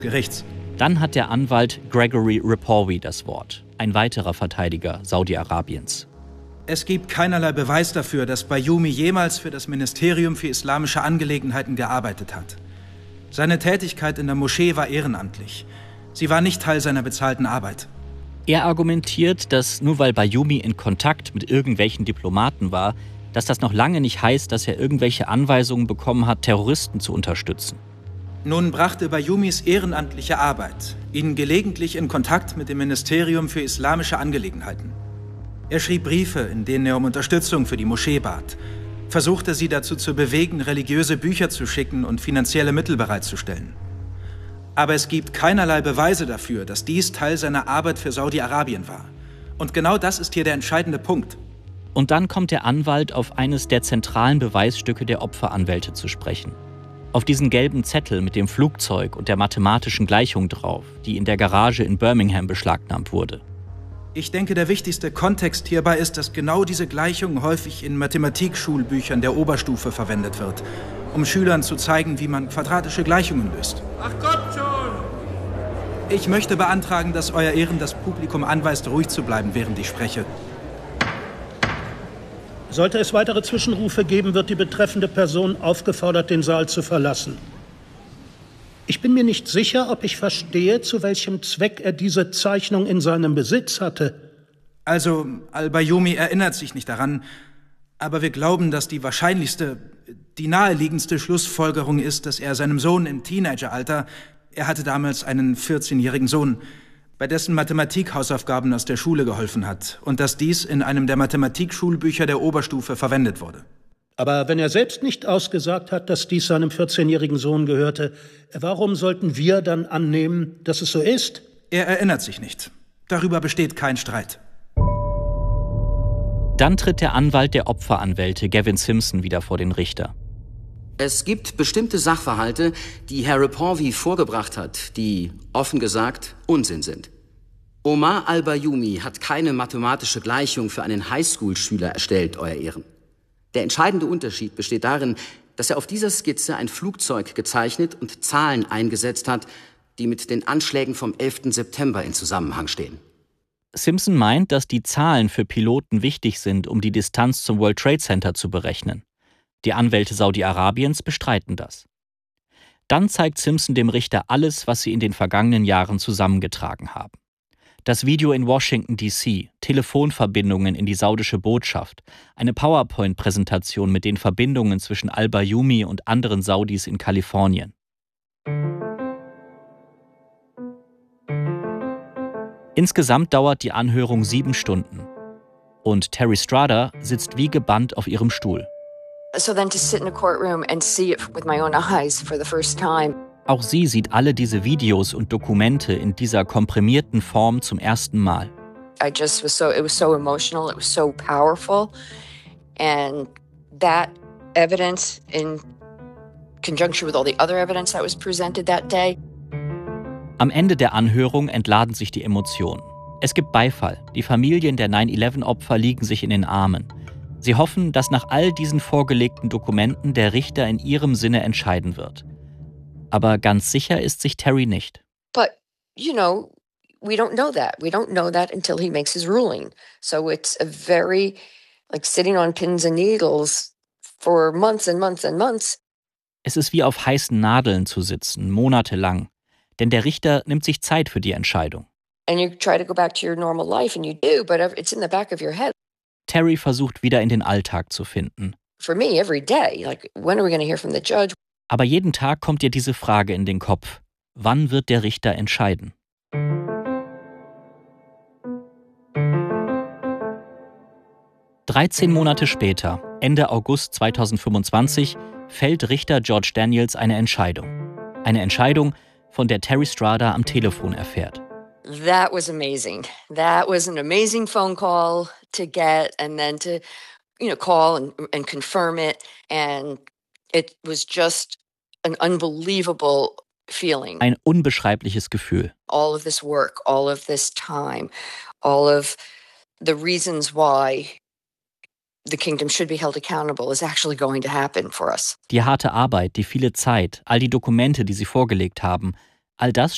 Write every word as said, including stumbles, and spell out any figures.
Gerichts. Dann hat der Anwalt Gregory Rapowi das Wort, ein weiterer Verteidiger Saudi-Arabiens. Es gibt keinerlei Beweis dafür, dass Bayoumi jemals für das Ministerium für islamische Angelegenheiten gearbeitet hat. Seine Tätigkeit in der Moschee war ehrenamtlich. Sie war nicht Teil seiner bezahlten Arbeit. Er argumentiert, dass nur weil Bayoumi in Kontakt mit irgendwelchen Diplomaten war, dass das noch lange nicht heißt, dass er irgendwelche Anweisungen bekommen hat, Terroristen zu unterstützen. Nun brachte Bayoumis ehrenamtliche Arbeit ihn gelegentlich in Kontakt mit dem Ministerium für islamische Angelegenheiten. Er schrieb Briefe, in denen er um Unterstützung für die Moschee bat, versuchte sie dazu zu bewegen, religiöse Bücher zu schicken und finanzielle Mittel bereitzustellen. Aber es gibt keinerlei Beweise dafür, dass dies Teil seiner Arbeit für Saudi-Arabien war. Und genau das ist hier der entscheidende Punkt. Und dann kommt der Anwalt auf eines der zentralen Beweisstücke der Opferanwälte zu sprechen. Auf diesen gelben Zettel mit dem Flugzeug und der mathematischen Gleichung drauf, die in der Garage in Birmingham beschlagnahmt wurde. Ich denke, der wichtigste Kontext hierbei ist, dass genau diese Gleichung häufig in Mathematikschulbüchern der Oberstufe verwendet wird, um Schülern zu zeigen, wie man quadratische Gleichungen löst. Ach Gott schon! Ich möchte beantragen, dass Euer Ehren das Publikum anweist, ruhig zu bleiben, während ich spreche. Sollte es weitere Zwischenrufe geben, wird die betreffende Person aufgefordert, den Saal zu verlassen. Ich bin mir nicht sicher, ob ich verstehe, zu welchem Zweck er diese Zeichnung in seinem Besitz hatte. Also, Al-Bayoumi erinnert sich nicht daran, aber wir glauben, dass die wahrscheinlichste, die naheliegendste Schlussfolgerung ist, dass er seinem Sohn im Teenageralter, er hatte damals einen vierzehnjährigen Sohn, bei dessen Mathematik-Hausaufgaben aus der Schule geholfen hat und dass dies in einem der Mathematikschulbücher der Oberstufe verwendet wurde. Aber wenn er selbst nicht ausgesagt hat, dass dies seinem vierzehnjährigen Sohn gehörte, warum sollten wir dann annehmen, dass es so ist? Er erinnert sich nicht. Darüber besteht kein Streit. Dann tritt der Anwalt der Opferanwälte, Gavin Simpson, wieder vor den Richter. Es gibt bestimmte Sachverhalte, die Herr Rapowi vorgebracht hat, die, offen gesagt, Unsinn sind. Omar Al-Bayoumi hat keine mathematische Gleichung für einen Highschool-Schüler erstellt, Euer Ehren. Der entscheidende Unterschied besteht darin, dass er auf dieser Skizze ein Flugzeug gezeichnet und Zahlen eingesetzt hat, die mit den Anschlägen vom elften September in Zusammenhang stehen. Simpson meint, dass die Zahlen für Piloten wichtig sind, um die Distanz zum World Trade Center zu berechnen. Die Anwälte Saudi-Arabiens bestreiten das. Dann zeigt Simpson dem Richter alles, was sie in den vergangenen Jahren zusammengetragen haben. Das Video in Washington D C, Telefonverbindungen in die saudische Botschaft, eine PowerPoint-Präsentation mit den Verbindungen zwischen Al-Bayoumi und anderen Saudis in Kalifornien. Insgesamt dauert die Anhörung sieben Stunden. Und Terry Strada sitzt wie gebannt auf ihrem Stuhl. So then to sit in a courtroom and see it with my own eyes for the first time. Auch sie sieht alle diese Videos und Dokumente in dieser komprimierten Form zum ersten Mal. I just was so, it was so emotional, it was so powerful. And that evidence in conjunction with all the other evidence that was presented that day. Am Ende der Anhörung entladen sich die Emotionen. Es gibt Beifall. Die Familien der nine eleven Opfer liegen sich in den Armen. Sie hoffen, dass nach all diesen vorgelegten Dokumenten der Richter in ihrem Sinne entscheiden wird. Aber ganz sicher ist sich Terry nicht. But, you know, we don't know that. We don't know that until he makes his ruling. So it's a very, like sitting on pins and needles for months and months and months. Es ist wie auf heißen Nadeln zu sitzen, monatelang. Denn der Richter nimmt sich Zeit für die Entscheidung. And you try to go back to your normal life and you do, but it's in the back of your head. Terry versucht wieder in den Alltag zu finden. For me, every day, like, when are we going to hear from the judge? Aber jeden Tag kommt ihr diese Frage in den Kopf. Wann wird der Richter entscheiden? dreizehn Monate später, Ende August zweitausendfünfundzwanzig, fällt Richter George Daniels eine Entscheidung. Eine Entscheidung, von der Terry Strada am Telefon erfährt. That was amazing. That was an amazing phone call to get and then to, you know, call and, and confirm it. And it was just an unbelievable feeling. Ein unbeschreibliches Gefühl. All of this work, all of this time, all of the reasons why the kingdom should be held accountable is actually going to happen for us. Die harte Arbeit, die viele Zeit, all die Dokumente, die sie vorgelegt haben, all das